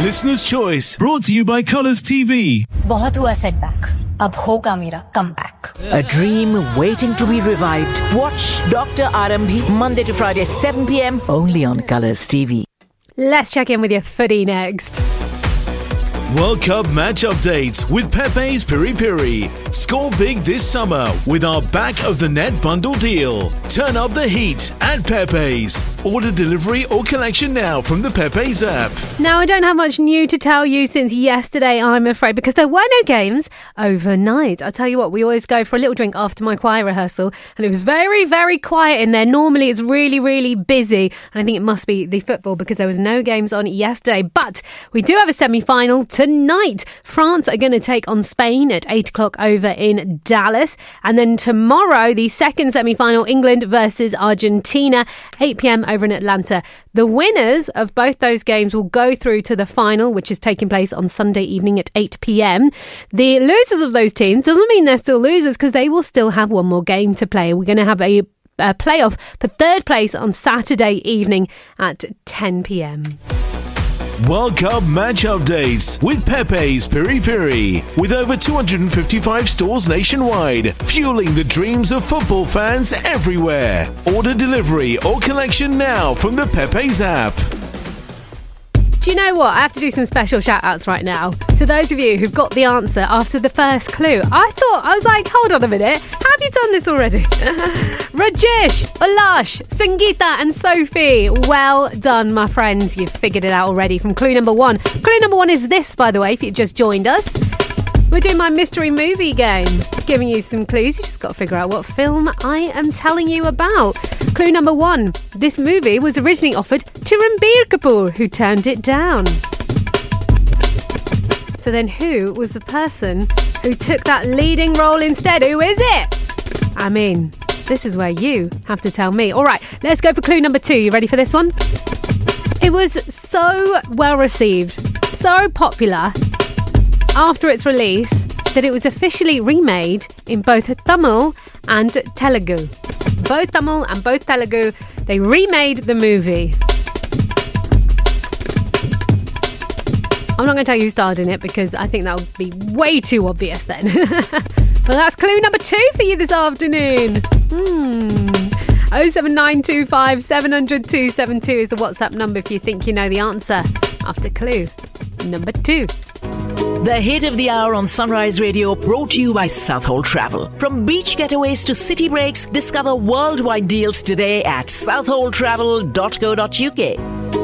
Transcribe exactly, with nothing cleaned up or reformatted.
Listener's Choice, brought to you by Colours T V. बहुत हुआ setback. अब होगा मेरा comeback. A dream waiting to be revived. Watch Doctor Arambhi Monday to Friday, seven p.m. only on Colours T V. Let's check in with your footy next. World Cup match updates with Pepe's Piri Piri. Score big this summer with our back of the net bundle deal. Turn up the heat at Pepe's. Order delivery or collection now from the Pepe's app. Now, I don't have much new to tell you since yesterday, I'm afraid, because there were no games overnight. I tell you what, we always go for a little drink after my choir rehearsal, and it was very, very quiet in there. Normally, it's really, really busy, and I think it must be the football because there was no games on yesterday. But we do have a semi-final tonight. France are going to take on Spain at eight o'clock over in Dallas, and then tomorrow, the second semi-final, England versus Argentina, eight p.m. over in Atlanta. The winners of both those games will go through to the final, which is taking place on Sunday evening at eight p.m. The losers of those teams doesn't mean they're still losers, because they will still have one more game to play. We're going to have a, a playoff for third place on Saturday evening at ten p.m. World Cup match updates with Pepe's Piri Piri. With over two hundred fifty-five stores nationwide, fueling the dreams of football fans everywhere. Order delivery or collection now from the Pepe's app. Do you know what? I have to do some special shout outs right now to those of you who've got the answer after the first clue. I thought, I was like, hold on a minute, have you done this already? Rajesh, Ulash, Sangeeta and Sophie. Well done, my friends. You've figured it out already from clue number one. Clue number one is this, by the way, if you've just joined us. We're doing my mystery movie game, giving you some clues. You just got to figure out what film I am telling you about. Clue number one. This movie was originally offered to Ranbir Kapoor, who turned it down. So then who was the person who took that leading role instead? Who is it? I mean, this is where you have to tell me. All right, let's go for clue number two. You ready for this one? It was so well received, so popular after its release that it was officially remade in both Tamil and Telugu. Both Tamil and both Telugu, they remade the movie. I'm not going to tell you who starred in it because I think that would be way too obvious then. But that's clue number two for you this afternoon. Hmm. oh seven nine two five seven zero zero two seven two is the WhatsApp number if you think you know the answer after clue number two. The hit of the hour on Sunrise Radio, brought to you by Southhold Travel. From beach getaways to city breaks, discover worldwide deals today at southhold travel dot co dot uk.